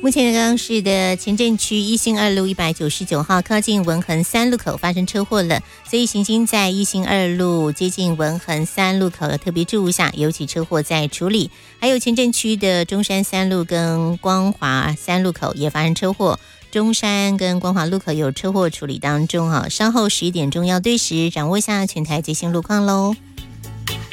目前刚刚市的前镇区一兴二路199号靠近文衡3路口发生车祸了，所以行经在一兴二路接近文衡3路口要特别注意一下，尤其车祸在处理。还有前镇区的中山3路跟光华3路口也发生车祸，中山跟光华路口有车祸处理当中，稍后11点钟要对时掌握一下全台最新路况喽。